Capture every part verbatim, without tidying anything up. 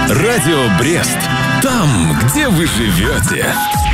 Радио Брест. Там, где вы живете.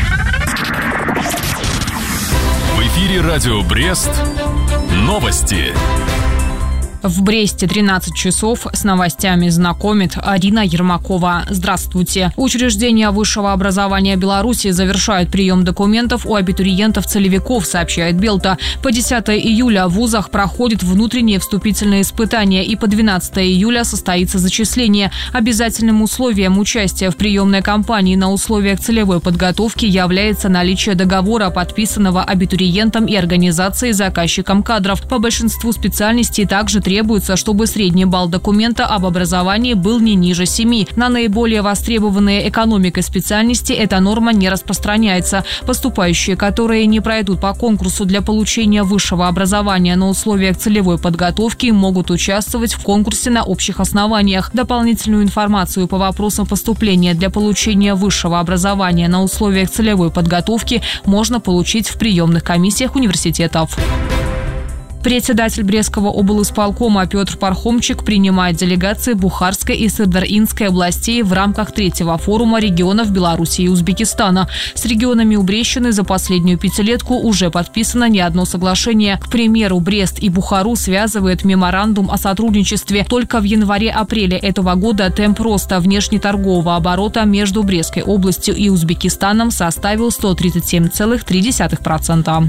В эфире Радио Брест. Новости. В Бресте тринадцать часов. С новостями знакомит Арина Ермакова. Здравствуйте. Учреждения высшего образования Беларуси завершают прием документов у абитуриентов-целевиков, сообщает Белта. По десятое июля в вузах проходят внутренние вступительные испытания, и по двенадцатое июля состоится зачисление. Обязательным условием участия в приемной кампании на условиях целевой подготовки является наличие договора, подписанного абитуриентом и организацией заказчиком кадров. По большинству специальностей также требуется, чтобы средний балл документа об образовании был не ниже семи. На наиболее востребованные экономикой специальности эта норма не распространяется. Поступающие, которые не пройдут по конкурсу для получения высшего образования на условиях целевой подготовки, могут участвовать в конкурсе на общих основаниях. Дополнительную информацию по вопросам поступления для получения высшего образования на условиях целевой подготовки можно получить в приемных комиссиях университетов. Председатель Брестского облисполкома Петр Пархомчик принимает делегации Бухарской и Сырдарьинской областей в рамках третьего форума регионов Беларуси и Узбекистана. С регионами у Брестщины за последнюю пятилетку уже подписано не одно соглашение. К примеру, Брест и Бухару связывает меморандум о сотрудничестве. Только в январе-апреле этого года темп роста внешнеторгового оборота между Брестской областью и Узбекистаном составил сто тридцать семь целых три десятых процента.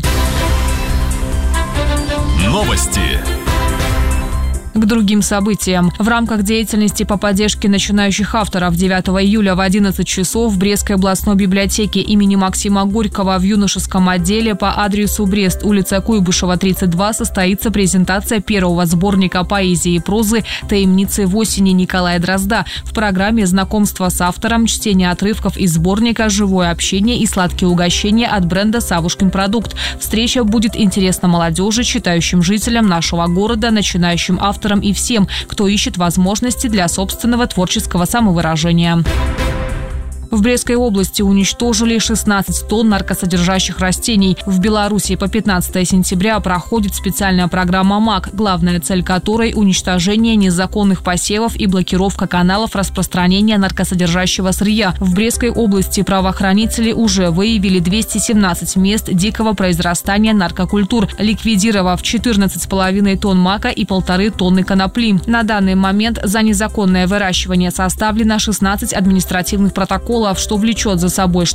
Новости. К другим событиям. В рамках деятельности по поддержке начинающих авторов девятого июля в одиннадцать часов в Брестской областной библиотеке имени Максима Горького в юношеском отделе по адресу Брест, улица Куйбышева, тридцать два, состоится презентация первого сборника поэзии и прозы «Таемницы в осени» Николая Дрозда. В программе знакомство с автором, чтение отрывков из сборника, живое общение и сладкие угощения от бренда «Савушкин продукт». Встреча будет интересна молодежи, читающим жителям нашего города, начинающим авторам и всем, кто ищет возможности для собственного творческого самовыражения. В Брестской области уничтожили шестнадцать тонн наркосодержащих растений. В Беларуси по пятнадцатое сентября проходит специальная программа МАК, главная цель которой – уничтожение незаконных посевов и блокировка каналов распространения наркосодержащего сырья. В Брестской области правоохранители уже выявили двести семнадцать мест дикого произрастания наркокультур, ликвидировав четырнадцать с половиной тонн мака и полторы тонны конопли. На данный момент за незаконное выращивание составлено шестнадцать административных протоколов, что влечет за собой штраф